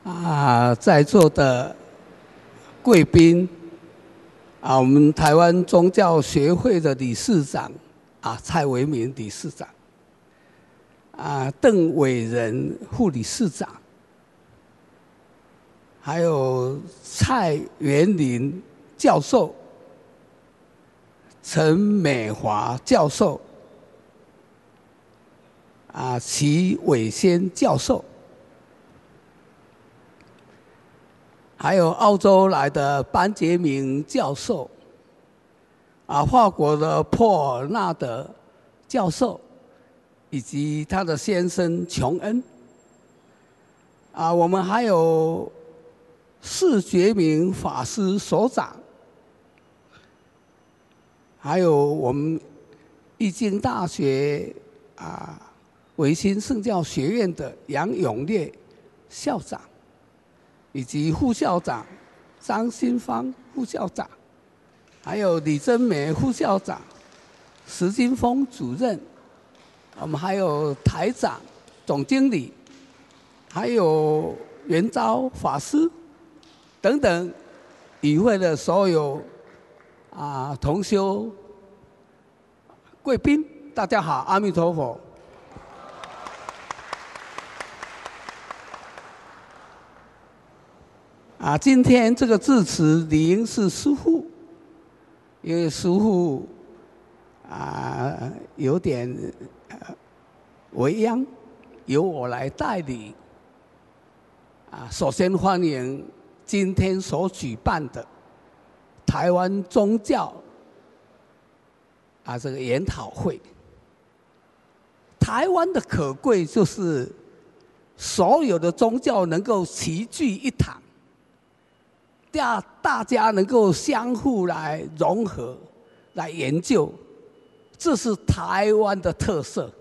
在座的贵宾我们台湾宗教协会的理事长蔡维民理事长邓伟仁副理事长，还有蔡元林教授、陈美华教授、齐伟先教授，还有澳洲来的班杰明教授，法国的珀尔纳德教授，以及他的先生琼恩。我们还有释觉明法师所长，还有我们义经大学维新圣教学院的杨永烈校长，以及副校长张新芳副校长，还有李珍美副校长、石金峰主任，我们还有台长、总经理，还有元昭法师等等与会的所有同修贵宾，大家好，阿弥陀佛。今天这个致辞理应是师父，因为师父有点为殃，由我来代理。首先欢迎今天所举办的台湾宗教这个研讨会。台湾的可贵就是所有的宗教能够齐聚一堂，大家能够相互来融合、来研究，这是台湾的特色。